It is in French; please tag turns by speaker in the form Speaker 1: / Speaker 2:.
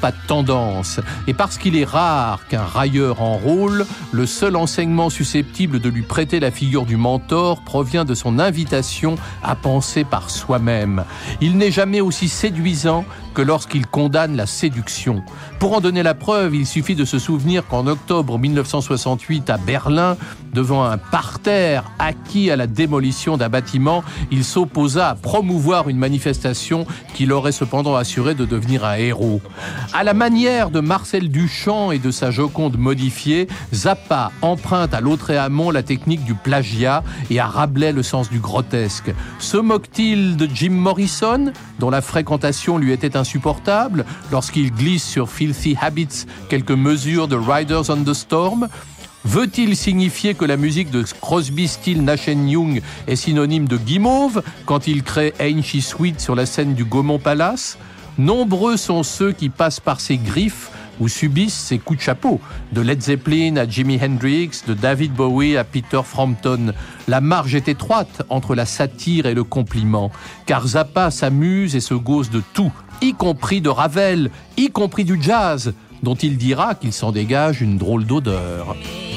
Speaker 1: pas de tendance. Et parce qu'il est rare qu'un railleur enrôle, le seul enseignement susceptible de lui prêter la figure du mentor provient de son invitation à penser par soi-même. Il n'est jamais aussi séduisant que lorsqu'il condamne la séduction. Pour en donner la preuve, il suffit de se souvenir qu'en octobre 1968, à Berlin, devant un parterre acquis à la démolition d'un bâtiment, il s'opposa à promouvoir une manifestation qui l'aurait cependant assuré de devenir un héros. À la manière de Marcel Duchamp et de sa Joconde modifiée, Zappa emprunte à Lautréamont la technique du plagiat et à Rabelais le sens du grotesque. Se moque-t-il de Jim Morrison, dont la fréquentation lui était insupportable, lorsqu'il glisse sur Filthy Habits quelques mesures de Riders on the Storm? Veut-il signifier que la musique de Crosby, Stills, Nash & Young est synonyme de guimauve quand il crée Ain't She Sweet sur la scène du Gaumont Palace? Nombreux sont ceux qui passent par ses griffes ou subissent ses coups de chapeau, de Led Zeppelin à Jimi Hendrix, de David Bowie à Peter Frampton. La marge est étroite entre la satire et le compliment, car Zappa s'amuse et se gausse de tout, y compris de Ravel, y compris du jazz, dont il dira qu'il s'en dégage une drôle d'odeur.